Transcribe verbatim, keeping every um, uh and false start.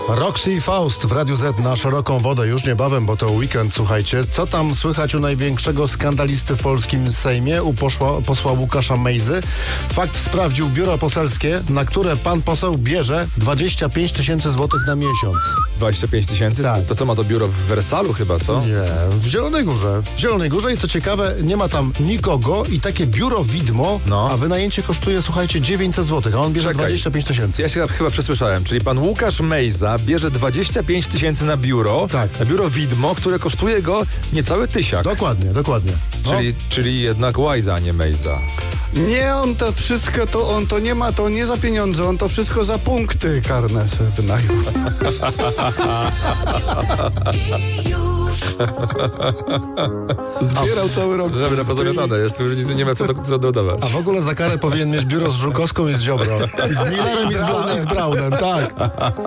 Roxy i Faust w Radiu Z na szeroką wodę już niebawem, bo to weekend, słuchajcie. Co tam słychać u największego skandalisty w polskim Sejmie, u poszła, posła Łukasza Mejzy? Fakt sprawdził biuro poselskie, na które pan poseł bierze dwadzieścia pięć tysięcy złotych na miesiąc. dwadzieścia pięć tysięcy? Tak. To co, ma to biuro w Wersalu chyba, co? Nie, w Zielonej Górze. W Zielonej Górze i co ciekawe, nie ma tam nikogo i takie biuro widmo, No. a wynajęcie kosztuje, słuchajcie, dziewięćset złotych, a on bierze Czekaj. dwadzieścia pięć tysięcy. Ja się chyba przesłyszałem, czyli pan Łukasz Mejza bierze dwadzieścia pięć tysięcy na biuro, Tak. na biuro widmo, które kosztuje go niecały tysiak. Dokładnie, dokładnie. No. Czyli, czyli jednak Łajza, a nie Mejza. Nie, on to wszystko, to on to nie ma, to nie za pieniądze, on to wszystko za punkty karne se wynajął. Zbierał cały rok. Dobra, pozamiatane jest, tu już nic nie ma co, do, co dodawać. A w ogóle za karę powinien mieć biuro z Żukowską i z Ziobro. I z Millerem i z, Bra- i z Braunem, tak.